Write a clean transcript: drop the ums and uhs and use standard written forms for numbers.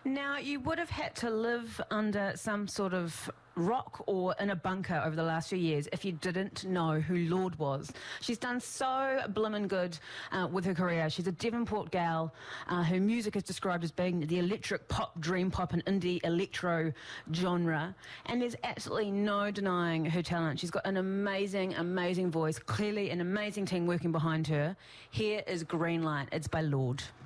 Now, you would have had to live under some sort of rock or in a bunker over the last few years if you didn't know who Lorde was. She's done so blimmin' good with her career. She's a Devonport gal. Her music is described as being the electric pop, dream pop and indie electro genre, and there's absolutely no denying her talent. She's got an amazing, amazing voice, clearly an amazing team working behind her. Here is Green Light. It's by Lorde.